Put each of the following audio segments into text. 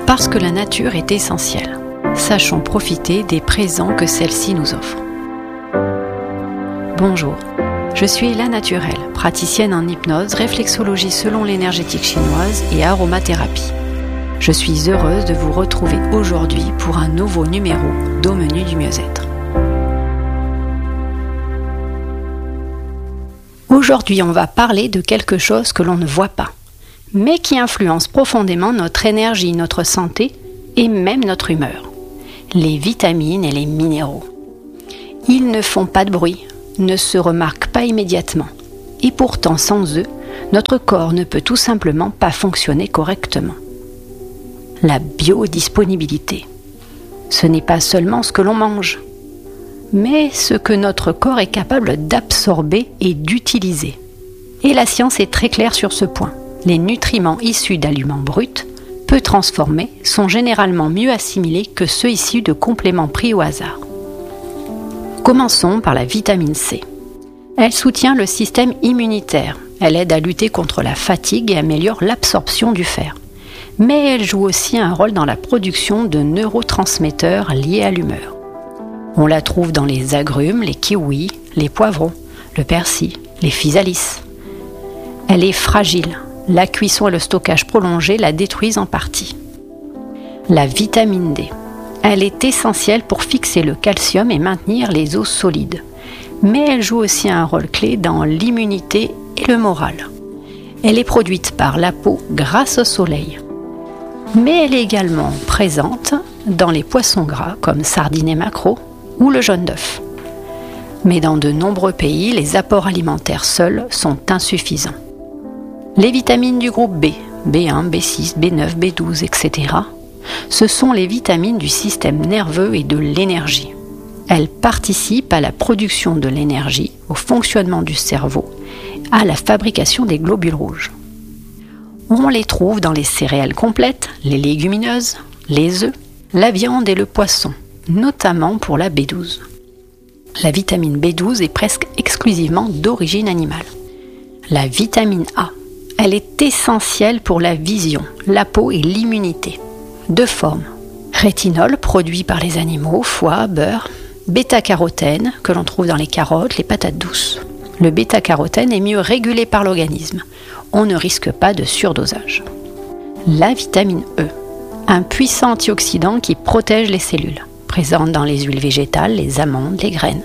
Parce que la nature est essentielle, sachons profiter des présents que celle-ci nous offre. Bonjour, je suis La Naturelle, praticienne en hypnose, réflexologie selon l'énergétique chinoise et aromathérapie. Je suis heureuse de vous retrouver aujourd'hui pour un nouveau numéro d'Au menu du mieux-être. Aujourd'hui, on va parler de quelque chose que l'on ne voit pas, mais qui influence profondément notre énergie, notre santé et même notre humeur. Les vitamines et les minéraux. Ils ne font pas de bruit, ne se remarquent pas immédiatement. Et pourtant, sans eux, notre corps ne peut tout simplement pas fonctionner correctement. La biodisponibilité. Ce n'est pas seulement ce que l'on mange, mais ce que notre corps est capable d'absorber et d'utiliser. Et la science est très claire sur ce point. Les nutriments issus d'aliments bruts, peu transformés, sont généralement mieux assimilés que ceux issus de compléments pris au hasard. Commençons par la vitamine C. Elle soutient le système immunitaire. Elle aide à lutter contre la fatigue et améliore l'absorption du fer. Mais elle joue aussi un rôle dans la production de neurotransmetteurs liés à l'humeur. On la trouve dans les agrumes, les kiwis, les poivrons, le persil, les physalis. Elle est fragile. La cuisson et le stockage prolongé la détruisent en partie. La vitamine D. Elle est essentielle pour fixer le calcium et maintenir les os solides. Mais elle joue aussi un rôle clé dans l'immunité et le moral. Elle est produite par la peau grâce au soleil. Mais elle est également présente dans les poissons gras comme sardines et maquereaux ou le jaune d'œuf. Mais dans de nombreux pays, les apports alimentaires seuls sont insuffisants. Les vitamines du groupe B, B1, B6, B9, B12, etc., ce sont les vitamines du système nerveux et de l'énergie. Elles participent à la production de l'énergie, au fonctionnement du cerveau, à la fabrication des globules rouges. On les trouve dans les céréales complètes, les légumineuses, les œufs, la viande et le poisson, notamment pour la B12. La vitamine B12 est presque exclusivement d'origine animale. La vitamine A, elle est essentielle pour la vision, la peau et l'immunité. Deux formes. Rétinol, produit par les animaux, foie, beurre. Bêta-carotène, que l'on trouve dans les carottes, les patates douces. Le bêta-carotène est mieux régulé par l'organisme. On ne risque pas de surdosage. La vitamine E, un puissant antioxydant qui protège les cellules, présente dans les huiles végétales, les amandes, les graines.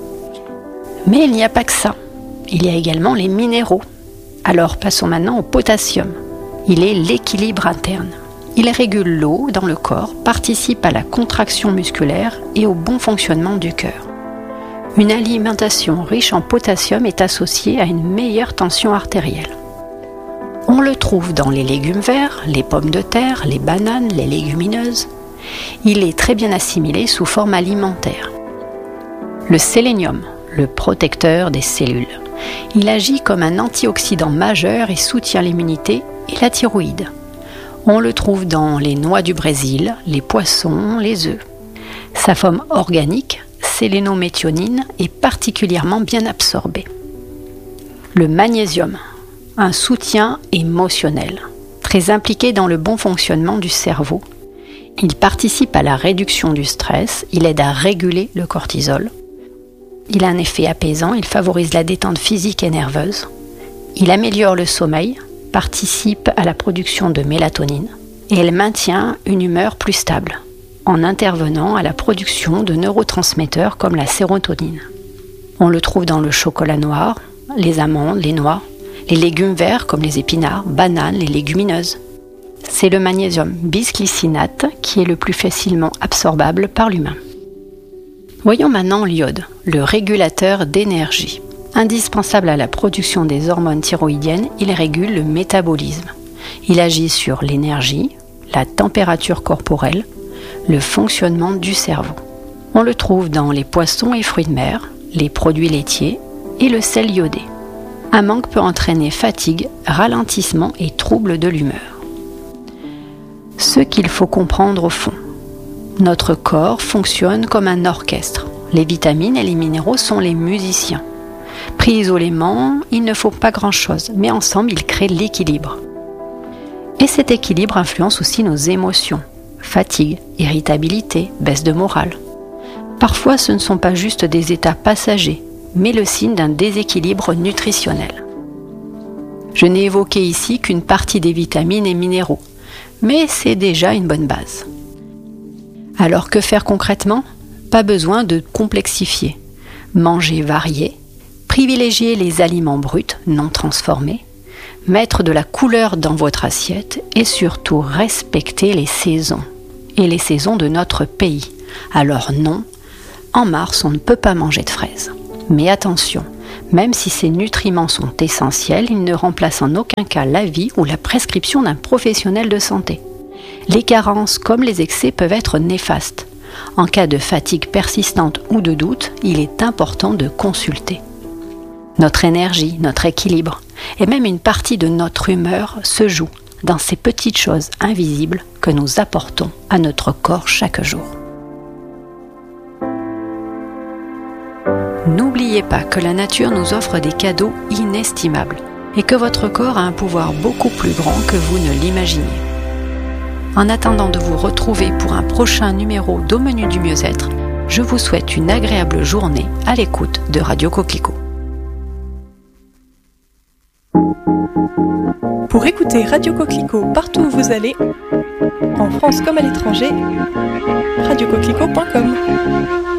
Mais il n'y a pas que ça. Il y a également les minéraux. Alors passons maintenant au potassium. Il est l'équilibre interne. Il régule l'eau dans le corps, participe à la contraction musculaire et au bon fonctionnement du cœur. Une alimentation riche en potassium est associée à une meilleure tension artérielle. On le trouve dans les légumes verts, les pommes de terre, les bananes, les légumineuses. Il est très bien assimilé sous forme alimentaire. Le sélénium, le protecteur des cellules. Il agit comme un antioxydant majeur et soutient l'immunité et la thyroïde. On le trouve dans les noix du Brésil, les poissons, les œufs. Sa forme organique, sélénométhionine, est particulièrement bien absorbée. Le magnésium, un soutien émotionnel, très impliqué dans le bon fonctionnement du cerveau. Il participe à la réduction du stress, il aide à réguler le cortisol. Il a un effet apaisant, il favorise la détente physique et nerveuse. Il améliore le sommeil, participe à la production de mélatonine et elle maintient une humeur plus stable en intervenant à la production de neurotransmetteurs comme la sérotonine. On le trouve dans le chocolat noir, les amandes, les noix, les légumes verts comme les épinards, bananes, les légumineuses. C'est le magnésium bisglycinate qui est le plus facilement absorbable par l'humain. Voyons maintenant l'iode, le régulateur d'énergie. Indispensable à la production des hormones thyroïdiennes, il régule le métabolisme. Il agit sur l'énergie, la température corporelle, le fonctionnement du cerveau. On le trouve dans les poissons et fruits de mer, les produits laitiers et le sel iodé. Un manque peut entraîner fatigue, ralentissement et troubles de l'humeur. Ce qu'il faut comprendre au fond. Notre corps fonctionne comme un orchestre. Les vitamines et les minéraux sont les musiciens. Pris isolément, il ne faut pas grand-chose, mais ensemble, ils créent l'équilibre. Et cet équilibre influence aussi nos émotions, fatigue, irritabilité, baisse de morale. Parfois, ce ne sont pas juste des états passagers, mais le signe d'un déséquilibre nutritionnel. Je n'ai évoqué ici qu'une partie des vitamines et minéraux, mais c'est déjà une bonne base. Alors que faire concrètement ? Pas besoin de complexifier. Manger varié, privilégier les aliments bruts, non transformés, mettre de la couleur dans votre assiette et surtout respecter les saisons. Et les saisons de notre pays. Alors non, en mars on ne peut pas manger de fraises. Mais attention, même si ces nutriments sont essentiels, ils ne remplacent en aucun cas l'avis ou la prescription d'un professionnel de santé. Les carences comme les excès peuvent être néfastes. En cas de fatigue persistante ou de doute, il est important de consulter. Notre énergie, notre équilibre et même une partie de notre humeur se jouent dans ces petites choses invisibles que nous apportons à notre corps chaque jour. N'oubliez pas que la nature nous offre des cadeaux inestimables et que votre corps a un pouvoir beaucoup plus grand que vous ne l'imaginez. En attendant de vous retrouver pour un prochain numéro d'Au Menu du Mieux-être, je vous souhaite une agréable journée à l'écoute de Radio Coquelicot. Pour écouter Radio Coquelicot partout où vous allez, en France comme à l'étranger, radiocoquelicot.com.